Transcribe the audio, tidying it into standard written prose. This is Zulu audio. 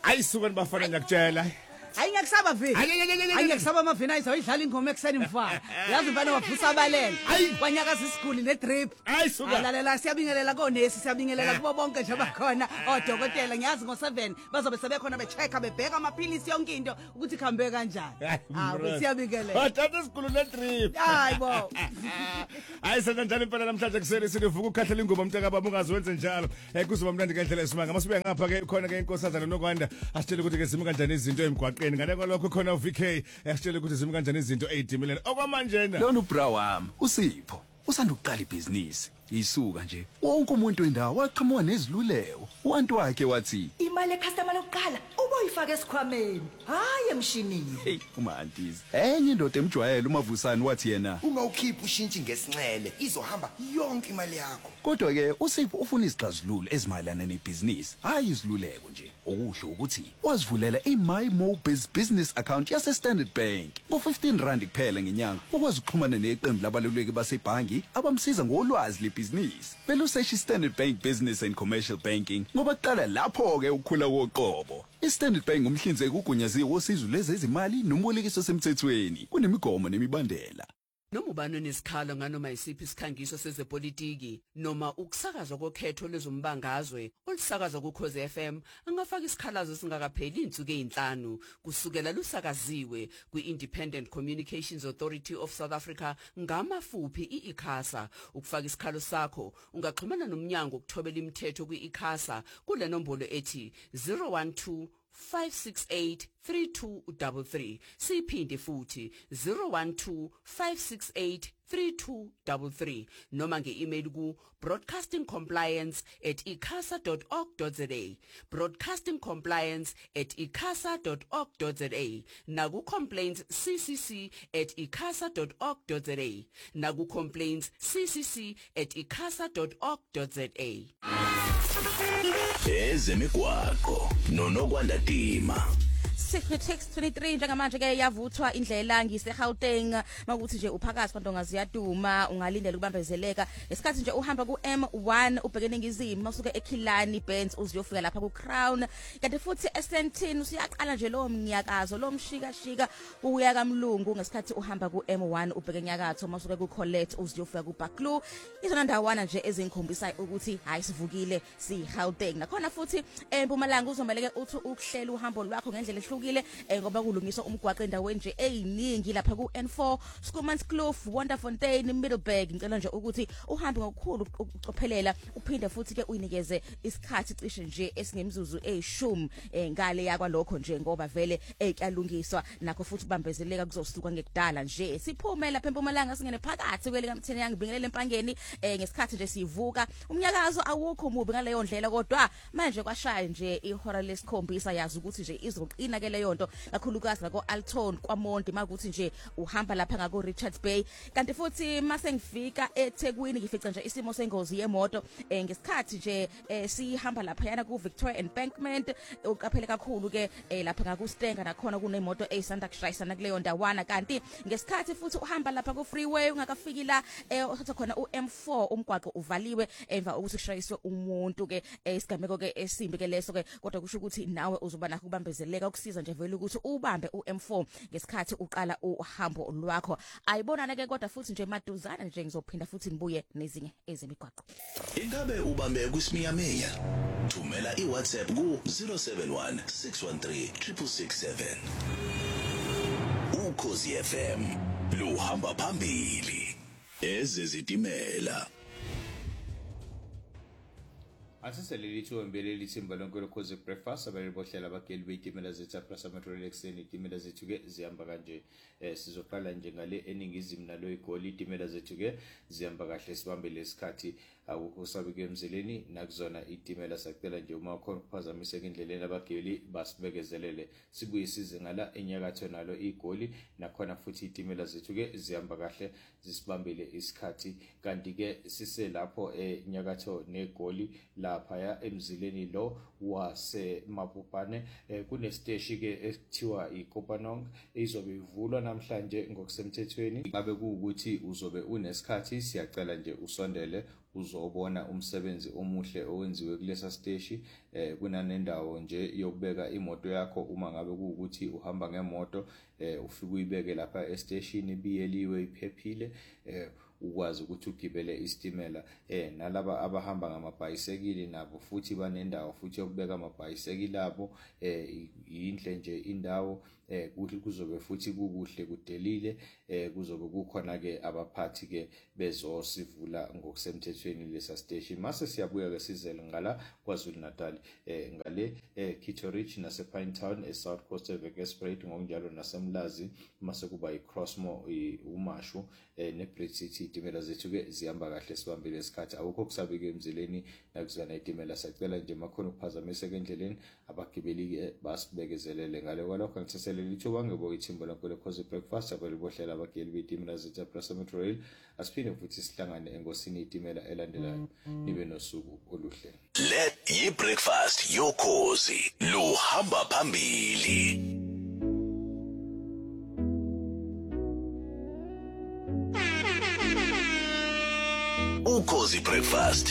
ayisuka nibafana ngiyakutshela Hayi ngiyakusaba vini. Hayi ngiyakusaba amavini ayizayidlala ingoma ekseni mfana. Yazi mfana wavusa abalele. Kwanyakaza isiguli nedrip. Ayisuka. Lalela siyabingelela konesi siyabingelela kubo bonke nje abakhona odokotela ngiyazi ngo7 bazobe sebekhona bechecka bebheka amaphilisi yonke into ukuthi khambe kanjani. Siyabingelela. Wathatha isiguli nedrip. Hayibo. Hayi sanjani impela namhlanje kuseni sinivuka ukhathela ingoma mntaka baba ungaziwenze njalo. Kuzoba mnandi ngendlela esimanga. Masibuye ngapha ke khona ke inkosazana nokwanda asitshela ukuthi ke zimi kanjani izinto emgwaqeni. Ngane kwalokho khona uVK asitshela ukuthi zimi kanjani izinto 80 million okwamanje na lona ubra wami uSipho usanda ukuqala ibhizinisi isuka nje wonke umuntu wendawo waqhamuka neziluleko uwantu wakhe wathi imali ecustomer lokuqala uboyifaka esikhwameni hayi emshinini hey umantizi enye indoda emjwayele umavusani wathi yena uma ukhipha ushintshi ngesinxele izohamba yonke imali yakho kodwa ke uSipho ufuna izixazululo ezimayelana nebhizinisi hayi iziluleko nje okuhle ukuthi wazivulela iMyMo business account yase Standard Bank ngo15 rand kuphela ngenyanga ukwazi ukuxhumana neqembu labaluleki basebhangi abamsiza ngolwazi lebhizinisi vele useshi Standard Bank Business and Commercial Banking ngoba kuqala lapho ke ukukhula koqobo iStandard Bank umhlinzeki ugunyaziwe wosizo lezezimali nombolekiso semthethweni kunemigomo nemibandela Noma ubani onesikhalo nganoma isiphi isikhangiso sezepolitiki noma ukusakazwa kokhetho lezombangazwe olusakazwa kuKhoze FM angafaka isikhalazo singakapheli insuku ezinhlanu kusukela lusakaziwe kwiIndependent Communications Authority of South Africa ngamafuphi iICASA ukufaka isikhalo sakho ungaxhumana nomnyango ukuthobela imithetho kwiICASA kule nombolo ethi 012 5683233 siphinde futhi 012 5683233 noma ngeemail ku broadcastingcompliance@icasa.org.za broadcastingcompliance@icasa.org.za naku complaints@icasa.org.za naku complaints@icasa.org.za Ezemigwaqo nonokwanda Dima Text 23 njengamanje ke yavuthwa indlela ngiseGauteng makuthi nje uphakathi kwantonga ziyaduma ungalindela ukubambezeleka esikhathi nje uhamba ku M1 ubhekene ngizimo masuke eKhilani Benz uziyofika lapha ku Crown kanti futhi eSentin usiyaqala nje lo mnyakazo lo mshika uya kaMlungu ngesikhathi uhamba ku M1 ubheke nyakatho masuke ku Colette uziyofika ku Baklu izona ndawana nje ezingikhombisa ukuthi hayi sivukile siGauteng nakhona futhi eMpumalanga uzomeleke uthi ukuhlela uhambo lwakho ngendlela ehlukile ngoba kulungiswa umgwaqo endaweni nje eyiningi lapha ku N4 Schoemanskloof Wonderfontein Middleburg ngicela nje ukuthi uhambe ngokukhulu ucophelela uphinde futhi ke uyinikeze isikhathi cishe nje esingemzuzu eyishumi ngale yakwa lokho nje ngoba vele ekuyalungiswa nakho futhi ubambezeleka kuzosuka ngekudala nje siphume lapha eMpumalanga singene phakathi kwele kaMtheni yangibingelele empangeni ngesikhathi nje sivuka umnyakazo awukho mubi ngaleyo ndlela kodwa manje kwashaya nje ihora lesikhombisa yazi ukuthi nje izoqina ke leyo nto kakhulukazi ngako Alton kwaMonti makuthi nje uhamba lapha ngako Richards Bay kanti futhi mase ngifika eThekwini ngifica nje isimo sengozi yemoto ngesikhathi nje sihamba lapha yana ku Victoria Embankment uqaphele kakhulu ke lapha ngaku Stenga nakhona kunemoto eyisanda kushayisana kuleyo ndawana kanti ngesikhathi futhi uhamba lapha ku freeway ungakafiki la uthatha khona uM4 umgwaqo uvaliwe emva ukuthi kushayiswe umuntu ke isigameko ke esimbi ke leso ke kodwa kusho ukuthi nawe uzoba nakho kubambezeleka ukusiza nje vele ukuthi ubambe uM4 ngesikhathi uqala uhambo lwakho ayibonana ke kodwa futhi nje maduzana nje ngizophinda futhi nibuye nezinye ezemigwaqo Ingabe ubambe kuSmiyamiya thumela iWhatsApp ku 071 613 667 Ukhozi FM luhamba phambili ezezitimela Asiseleli thombe lithimba lonke lokhoze breakfast abaleli bohlela abageli beyitimela zethu plus metro relaxeni itimela zethu ke zihamba kanje sizoqala nje ngale eningizimu nalo igoli itimela zethu ke zihamba kahle sibambe lesikhathi akukho sabike emzeleni nakuzona itimela sacela nje uma khona kuphazamise endleleni abageli basibekezelele sibuye size ngala enyakatho nalo igoli nakhona futhi itimela zethu ke zihamba kahle zisibambele isikhathi kanti ke sise lapho enyakatho negoli lapha ya emzileni lo wase Mapupane kunesteshi ke ekuthiwa iKopanong izobe ivulwa namhlanje ngokusemthethweni ngabe kuukuthi uzobe unesikhathi siyacela nje usondele uzobona umsebenzi omuhle owenziwe kulesa steshi kunanendawo nje yokubeka imoto yakho uma ngabe kuukuthi uhamba ngemoto ufike uyibeke lapha esteshini biyeliwe iphephile ukwazi ukuthi ugibele istimela nalaba abahamba ngamabhayisekili nabo futhi banendawo futhi yokubeka amabhayisekili abo yinhle nje indawo kuzobe futhi kukuhle kudelile kuzobe kukhona ke abaphathi ke bezosivula ngokusemthethweni lesa station mase siyabuya ke sizele ngala kwaZulu Natal ngale Kitteridge nase Pinetown eSouth Coast eVegasprate ngokunjalo nasemlazi mase kuba iCrossmore uMashu neBridge City itimela zethu ke zihamba kahle sibambile isikhathi awukho kusabike emzileni nakuzana itimela sacela nje makhona ukuphazamisa endleleni abagibeli ke basibekezelele ngale kwalokho ngithathele lithuba ngebo ithimba lonke lekhoze breakfast abalibohlela abageli betimela zethu Prasa Metro Rail asiphinde futhi sihlangane engosini itimela elandelayo nibe nosuku oluhle le yi breakfast yokhozi luhamba phambili ukhozi breakfast